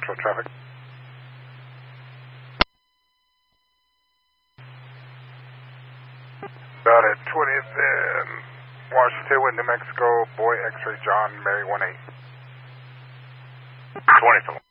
Control traffic. About at 20th and Washington with New Mexico, boy X-ray John, Mary 18. 20th.